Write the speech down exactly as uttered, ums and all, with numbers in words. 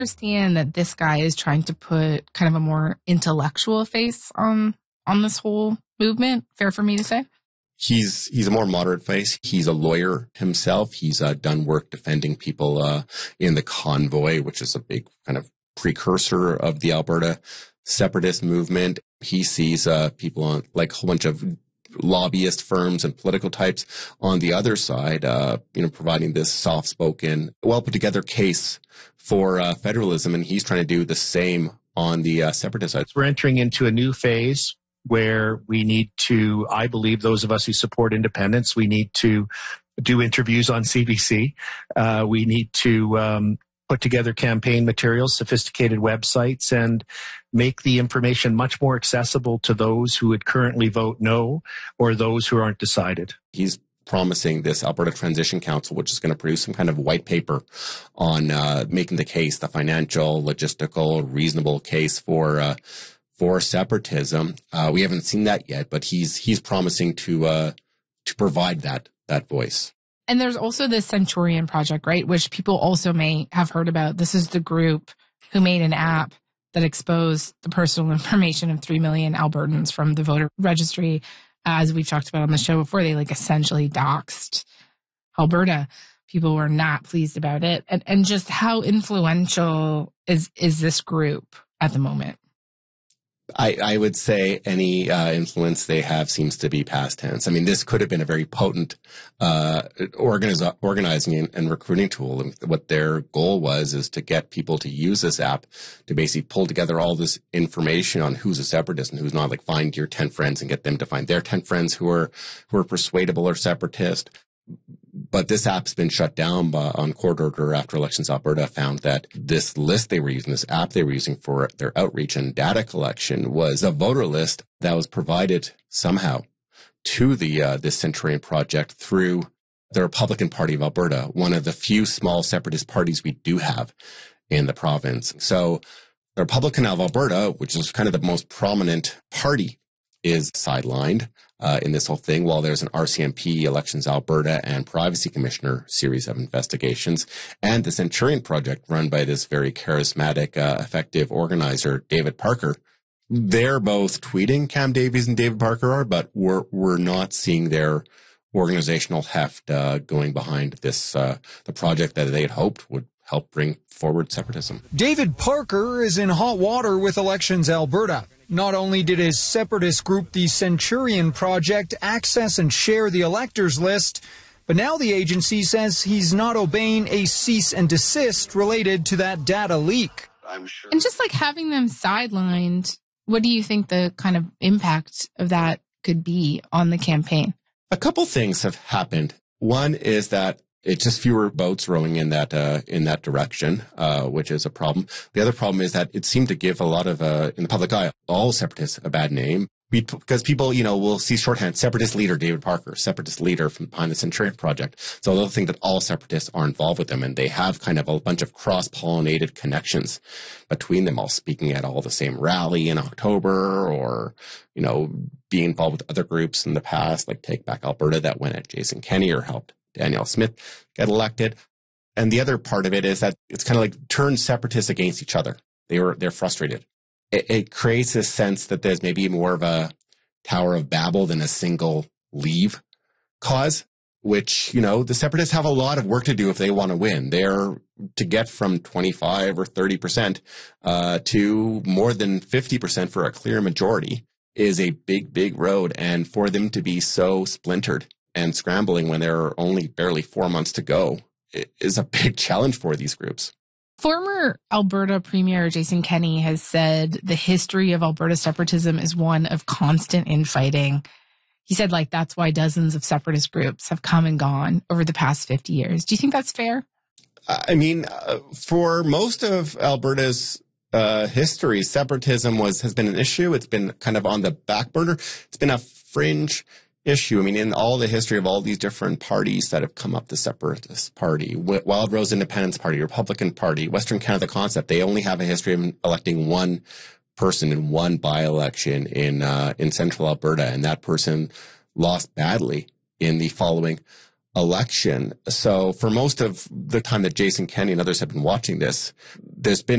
understand that this guy is trying to put kind of a more intellectual face on on this whole movement. Fair for me to say? He's he's a more moderate face. He's a lawyer himself. He's uh, done work defending people uh, in the Convoy, which is a big kind of precursor of the Alberta separatist movement. He sees uh, people on like a whole bunch of lobbyist firms and political types on the other side, uh, you know, providing this soft-spoken, well-put-together case for uh, federalism, and he's trying to do the same on the uh, separatist side. We're entering into a new phase where we need to, I believe, those of us who support independence, we need to do interviews on C B C. Uh, we need to um, put together campaign materials, sophisticated websites, and make the information much more accessible to those who would currently vote no or those who aren't decided. He's promising this Alberta Transition Council, which is going to produce some kind of white paper on uh, making the case, the financial, logistical, reasonable case for uh, for separatism. Uh, we haven't seen that yet, but he's he's promising to uh, to provide that that voice. And there's also this Centurion Project, right, which people also may have heard about. This is the group who made an app that exposed the personal information of three million Albertans from the voter registry. As we've talked about on the show before, they like essentially doxed Alberta. People were not pleased about it. And, and just how influential is, is this group at the moment? I, I would say any uh, influence they have seems to be past tense. I mean, this could have been a very potent uh, organiz- organizing and, and recruiting tool. And what their goal was is to get people to use this app to basically pull together all this information on who's a separatist and who's not. Like, find your ten friends and get them to find their ten friends who are who are persuadable or separatist. But this app's been shut down by, on court order after Elections Alberta found that this list they were using, this app they were using for their outreach and data collection, was a voter list that was provided somehow to the uh, this Centurion Project through the Republican Party of Alberta, one of the few small separatist parties we do have in the province. So the Republican of Alberta, which is kind of the most prominent party, is sidelined uh, in this whole thing, while there's an R C M P, Elections Alberta, and Privacy Commissioner series of investigations, and the Centurion Project run by this very charismatic, uh, effective organizer, David Parker. They're both tweeting, Cam Davies and David Parker are, but we're, we're not seeing their organizational heft uh, going behind this, uh, the project that they had hoped would help bring forward separatism. David Parker is in hot water with Elections Alberta. Not only did his separatist group, the Centurion Project, access and share the electors list, but now the agency says he's not obeying a cease and desist related to that data leak. I'm sure. And just like having them sidelined, what do you think the kind of impact of that could be on the campaign? A couple things have happened. One is that it's just fewer votes rolling in that uh, in that direction, uh, which is a problem. The other problem is that it seemed to give a lot of, uh, in the public eye, all separatists a bad name. Because people, you know, will see shorthand, separatist leader David Parker, separatist leader from behind the Centurion Project. So they'll think that all separatists are involved with them, and they have kind of a bunch of cross-pollinated connections between them, all speaking at all the same rally in October, or, you know, being involved with other groups in the past, like Take Back Alberta, that went at Jason Kenney or helped Danielle Smith get elected. And the other part of it is that it's kind of like turned separatists against each other. They were, they're frustrated. It, it creates this sense that there's maybe more of a Tower of Babel than a single leave cause, which, you know, the separatists have a lot of work to do if they want to win. They're to get from twenty-five or thirty percent uh, to more than fifty percent for a clear majority is a big, big road. And for them to be so splintered and scrambling when there are only barely four months to go is a big challenge for these groups. Former Alberta Premier Jason Kenney has said the history of Alberta separatism is one of constant infighting. He said, like, that's why dozens of separatist groups have come and gone over the past fifty years. Do you think that's fair? I mean, uh, for most of Alberta's uh, history, separatism was has been an issue. It's been kind of on the back burner. It's been a fringe issue. I mean, in all the history of all these different parties that have come up, the Separatist Party, Wild Rose Independence Party, Republican Party, Western Canada Concept, they only have a history of electing one person in one by-election in uh, in central Alberta, and that person lost badly in the following election. So for most of the time that Jason Kenney and others have been watching this, there's been